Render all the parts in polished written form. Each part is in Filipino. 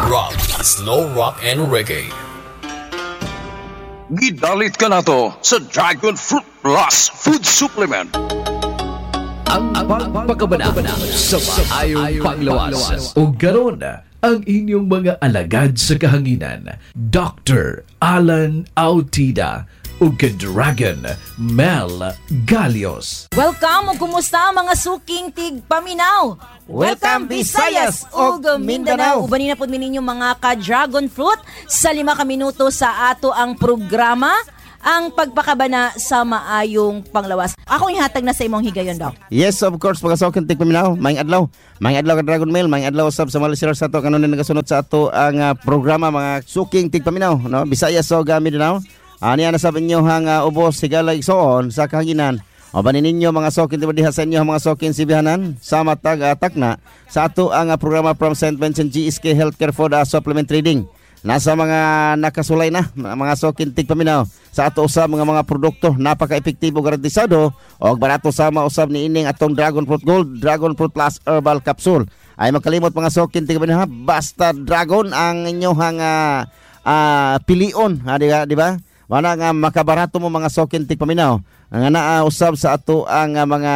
Rock, slow rock and reggae. Gidalit ka na to sa Dragon Fruit Plus Food Supplement. Ang pagpakabana sa maayong panglawas. O garon ang inyong mga alagad sa kahanginan, Dr. Alan Autida o Dragon Mel Galios. Welcome o kumusta mga suking tigpaminaw? Welcome Visayas ug Mindanao. Ubanin na po ninyo mga ka-dragon fruit sa 5 ka minuto sa ato ang programa, ang pagpakabana sa maayong panglawas. Ako ihatag na sa imong higayon, Doc. Yes, of course, mga suking tigpaminaw. Maayong adlaw. Maayong adlaw ka Dragon Mail. Maayong adlaw sab sa mga listeners sa ato kanunin nagasunod sa ato ang programa mga suking tigpaminaw, no? Visayas ug Mindanao. Niya na sabi nyo hang ubos sigalay soon sa kahanginan. O banin ninyo mga sokin diha sa inyo mga sokin sibihanan sa matag takna sa ato ang programa from St. Vincent GSK Healthcare for the Supplement Trading. Nasa mga nakasulay na mga sokin tigpaminaw sa ato usab mga produkto napaka-epektibo garantisado o barato sama usab ni ining atong Dragon Fruit Gold, Dragon Fruit Plus Herbal Capsule. Ay magkalimot mga sokin tigpaminaw, basta dragon ang inyohang pilion, di ba? Wala nga makabarato mo mga sokin tigpaminaw. Ang usab sa ato ang mga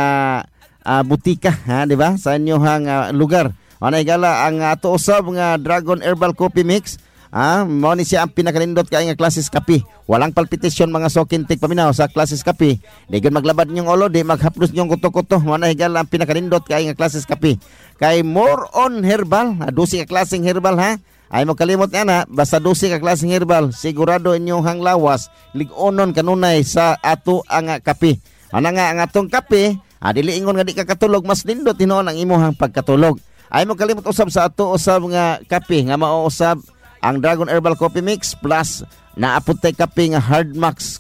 butika, di ba? Sa inyohang lugar. Wala igala ang ato usab nga Dragon Herbal Coffee Mix. Mao ni siya ang pinakalindot kay nga klases kape. Walang palpitasyon mga sokin tigpaminaw sa klases kape. Di gyud maglabad nyong ulo, di maghaplos nyong kuto-kuto. Wala igala ang pinakalindot kay nga klases kape. Kay more on herbal, 12 ka klaseng herbal ha. Ay mo kalimot na, basta 12 ka klaseng herbal, sigurado inyong hanglawas, ligonon kanunay sa ato ang kape. Ano nga ang atong kape, dili ingon nga di ka katulog, mas lindot hinoon ang imuhang pagkatulog. Ay mo kalimot usab sa ato usab nga kape, nga mauusab ang Dragon Herbal Coffee Mix plus naaputay kape nga Hard Max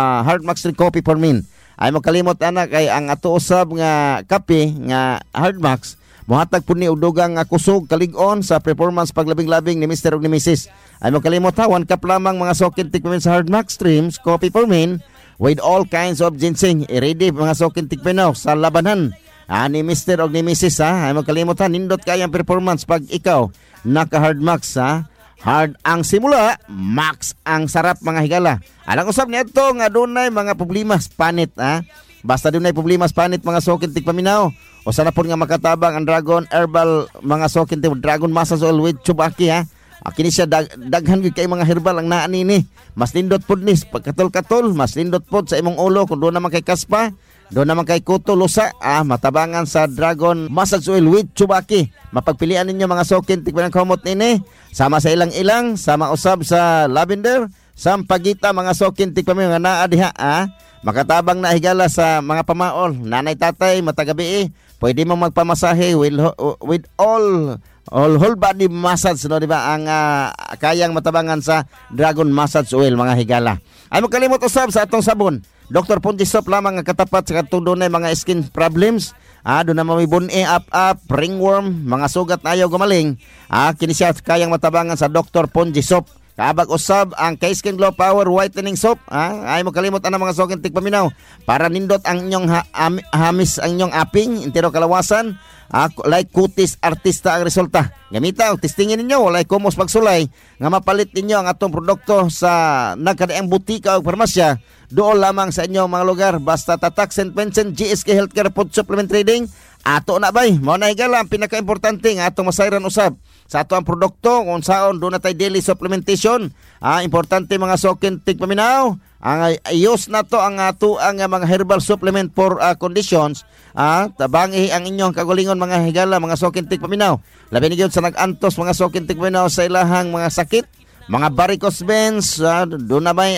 Coffee for Men. Ay mo kalimot kay ang ato usab nga kape nga Hard Max, muhatag po ni udugang kusog kalig-on sa performance paglabing-labing ni Mr. ug ni Mrs. Ay mo kalimot 1 cup lamang mga sokin tikpamin sa Hard Max Streams Coffee for Men with all kinds of ginseng. I-ready mga sokin tikpaminaw sa labanan ni Mr. ug ni Mrs. Ay mo kalimot nindot kayang performance pag ikaw naka Hard Max Hard ang simula, max ang sarap mga higala. Alang usab nito nga dunay mga problema panit Basta dunay problema panit mga sokin tigpaminaw. O sana po nga makatabang ang Dragon Herbal mga sokin Dragon Massage Oil with Chubaki Kini siya daghan gyud kay mga herbal ang naa nini. Mas lindot pod ni pagkatol-katol, mas lindot pod sa imong ulo kung doon naman kay kaspa, doon naman kay kuto lusa, matabangan sa Dragon Massage Oil with Chubaki. Mapagpilian ninyo mga sokin tigpaminaw kamot nini. Sama sa ilang-ilang, sama usab sa lavender, sampagita mga sokin tigpaminaw nga naa diha makatabang na higala sa mga pamaol, nanay tatay matagabi pwede mo magpamasahe with all whole body massage, no, di ba? Ang kayang matabangan sa Dragon Massage Oil mga higala. Ay mo kalimot usab sa atong sabon, Dr. Ponji Soap lamang ang katapat sa katudunay mga skin problems. Doon na mamibuni up, ringworm, mga sugat na ayaw gumaling. Kini siya kayang matabangan sa Dr. Ponji Soap. Kaabag usab ang K-Skin Glow Power Whitening Soap. Ay mo kalimot ang mga sokin tigpaminaw para nindot ang inyong hamis ang inyong aping intero kalawasan. Like kutis artista ang resulta. Gamita o testingin ninyo walay kumos pagsulay nga mapalit ninyo ang atong produkto sa nagkadaang butika o farmasya. Doon lamang sa inyong mga lugar. Basta tatak St. Vincent GSK Healthcare Food Supplement Trading. Ato na bay, mao na higala ang pinaka-importante nga atong masayran usab sa ato ang produkto kung saon doon na tayo daily supplementation. Importante mga sokin tigpaminaw, ang ayos na to ang ato ang mga herbal supplement for conditions. Tabangi ang inyong kagulingon mga higala mga sokin tigpaminaw. Labi ni gyud sa nag-antos mga sokin tigpaminaw sa ilahang mga sakit, mga varicose veins, doon na may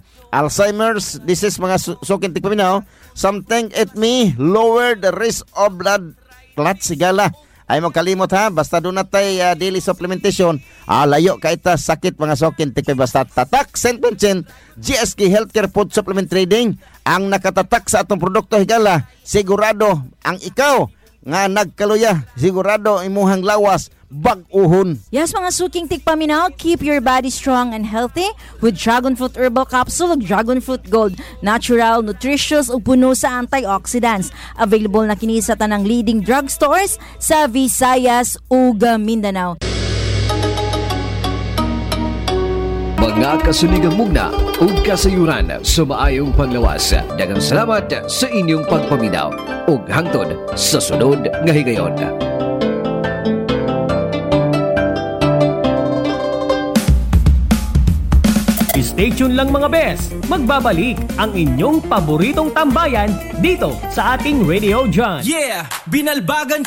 Alzheimer's disease mga sokin tigpaminaw. Something it may lower the risk of blood clot sigala. Ay mo kalimot basta doon natay daily supplementation. Layo kay ta sakit mga sokin tigpay basta tatak St. Vincent GSK Healthcare Food Supplement Trading ang nakatatak sa atong produkto higala. Sigurado ang ikaw nga nagkaluya, sigurado imuhang lawas bag-uhon. Yes, mga suking tigpaminaw, keep your body strong and healthy with Dragon Fruit Herbal Capsule ug Dragon Fruit Gold. Natural, nutritious ug puno sa antioxidants. Available na kini sa tanang leading drugstores sa Visayas ug Mindanao. nakasuligang mugna ug kasayuran sa maayong panglawas. Daghang salamat sa inyong pagpaminaw ug hangtod sa sunod nga higayon. Stay tuned lang mga bes. Magbabalik ang inyong paboritong tambayan dito sa ating Radio John. Yeah! Binalbagan